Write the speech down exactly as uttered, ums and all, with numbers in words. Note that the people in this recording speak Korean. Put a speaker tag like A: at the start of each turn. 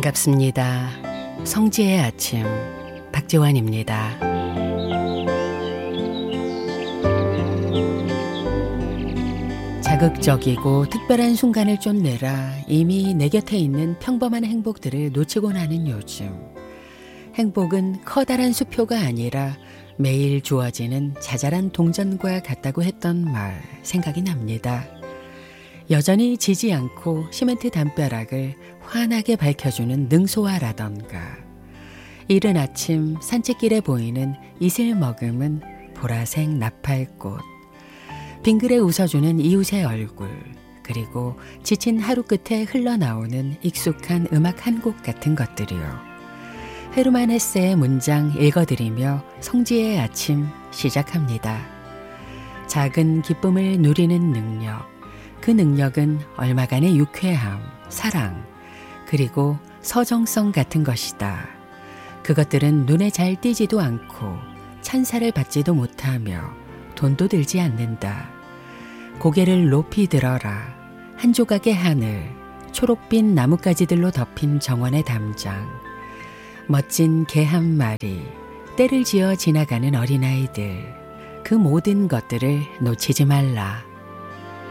A: 반갑습니다. 성지의 아침 박지환입니다. 자극적이고 특별한 순간을 쫓느라 이미 내 곁에 있는 평범한 행복들을 놓치고 나는 요즘, 행복은 커다란 수표가 아니라 매일 주어지는 자잘한 동전과 같다고 했던 말 생각이 납니다. 여전히 지지 않고 시멘트 담벼락을 환하게 밝혀주는 능소화라던가, 이른 아침 산책길에 보이는 이슬 머금은 보라색 나팔꽃, 빙그레 웃어주는 이웃의 얼굴, 그리고 지친 하루 끝에 흘러나오는 익숙한 음악 한 곡 같은 것들이요. 헤르만 헤세의 문장 읽어드리며 성지의 아침 시작합니다. 작은 기쁨을 누리는 능력, 그 능력은 얼마간의 유쾌함, 사랑, 그리고 서정성 같은 것이다. 그것들은 눈에 잘 띄지도 않고 찬사를 받지도 못하며 돈도 들지 않는다. 고개를 높이 들어라. 한 조각의 하늘, 초록빛 나뭇가지들로 덮인 정원의 담장, 멋진 개 한 마리, 때를 지어 지나가는 어린아이들, 그 모든 것들을 놓치지 말라.